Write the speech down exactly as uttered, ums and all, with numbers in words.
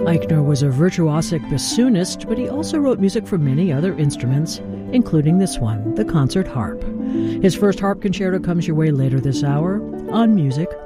Eichner was a virtuosic bassoonist, but he also wrote music for many other instruments, including this one, the concert harp. His first harp concerto comes your way later this hour on Music